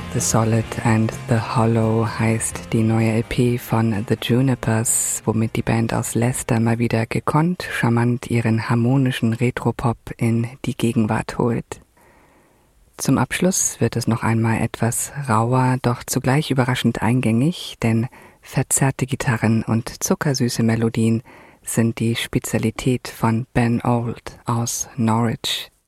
The Solid and the Hollow heißt die neue LP von The Junipers, womit die Band aus Leicester mal wieder gekonnt, charmant ihren harmonischen Retropop in die Gegenwart holt. Zum Abschluss wird es noch einmal etwas rauer, doch zugleich überraschend eingängig, denn verzerrte Gitarren und zuckersüße Melodien sind die Spezialität von Ben Old aus Norwich.